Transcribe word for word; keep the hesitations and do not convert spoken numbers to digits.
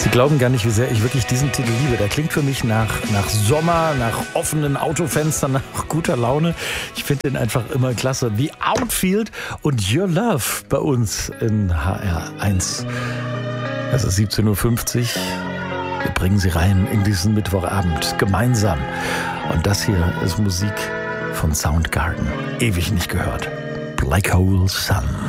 Sie glauben gar nicht, wie sehr ich wirklich diesen Titel liebe. Der klingt für mich nach, nach Sommer, nach offenen Autofenstern, nach guter Laune. Ich finde den einfach immer klasse. Wie Outfield und Your Love bei uns in H R eins. Es ist siebzehn Uhr fünfzig. Wir bringen Sie rein in diesen Mittwochabend gemeinsam. Und das hier ist Musik von Soundgarden. Ewig nicht gehört. Black Hole Sun.